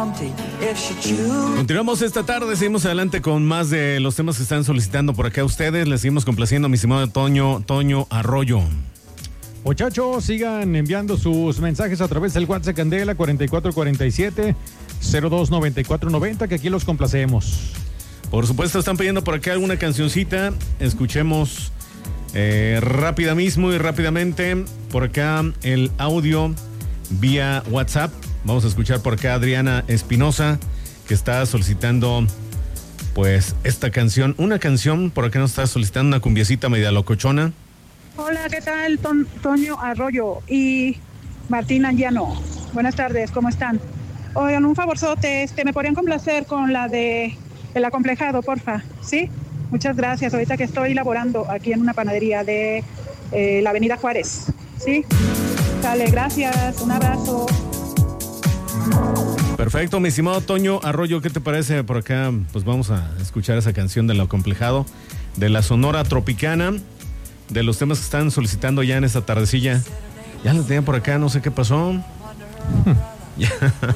Continuamos esta tarde, seguimos adelante con más de los temas que están solicitando por acá ustedes. Les seguimos complaciendo a mi estimado Toño Arroyo. Muchachos, sigan enviando sus mensajes a través del WhatsApp Candela 4447-029490, que aquí los complacemos. Por supuesto, están pidiendo por acá alguna cancioncita. Escuchemos rápidamente por acá el audio vía WhatsApp. Vamos a escuchar por acá a Adriana Espinosa, que está solicitando pues esta canción. Una canción por acá nos está solicitando, una cumbiecita media locochona. Hola, ¿qué tal? Toño Arroyo y Martín Llano. Buenas tardes, ¿cómo están? Oigan, un favorzote, ¿me podrían complacer con la de El Acomplejado, porfa? ¿Sí? Muchas gracias. Ahorita que estoy laborando aquí en una panadería de la Avenida Juárez. ¿Sí? Dale, gracias. Un abrazo. Perfecto, mi estimado Toño Arroyo, ¿qué te parece por acá? Pues vamos a escuchar esa canción de El Acomplejado, de la Sonora Tropicana, de los temas que están solicitando ya en esta tardecilla. Ya la tenía por acá, no sé qué pasó. Ya.